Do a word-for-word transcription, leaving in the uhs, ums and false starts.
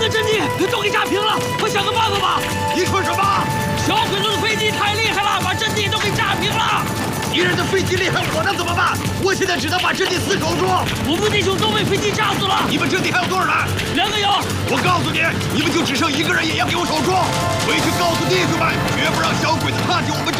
的阵地都给炸平了，快想个办法吧！ 你说什么？ 小鬼子的飞机太厉害了，把阵地都给炸平了。 敌人的飞机厉害，我能怎么办？我现在只能把阵地死守住。 我们弟兄都被飞机炸死了。 你们阵地还有多少人？ 两个有。 我告诉你，你们就只剩一个人，也要给我守住。回去告诉弟兄们，绝不让小鬼子看见我们。